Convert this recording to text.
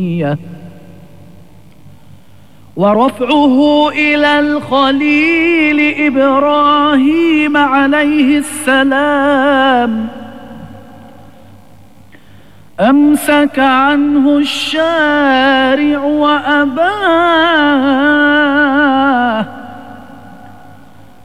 ورفعه إلى الخليل إبراهيم عليه السلام أمسك عنه الشارع